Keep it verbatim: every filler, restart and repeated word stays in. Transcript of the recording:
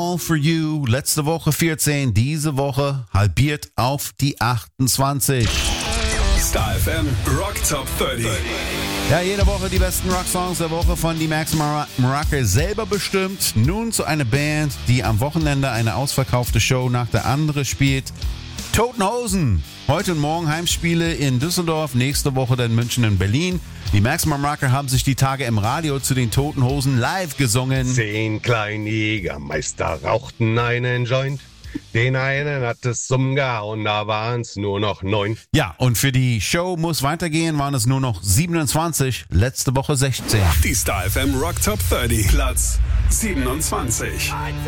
All For You. Letzte Woche vierzehn, diese Woche halbiert auf die achtundzwanzig. Star F M Rock Top dreißig. Ja, jede Woche die besten Rocksongs der Woche von die Max Mar- Maracke selber bestimmt. Nun zu einer Band, die am Wochenende eine ausverkaufte Show nach der anderen spielt. Toten Hosen. Heute und morgen Heimspiele in Düsseldorf, nächste Woche dann München und Berlin. Die Max Maracke haben sich die Tage im Radio zu den Toten Hosen live gesungen. Zehn kleine Jägermeister rauchten einen Joint. Den einen hat es umgehauen, da waren es nur noch neun. Ja, und für die Show muss weitergehen, waren es nur noch siebenundzwanzig, letzte Woche sechzehn. Die Star F M Rock Top dreißig. Platz siebenundzwanzig.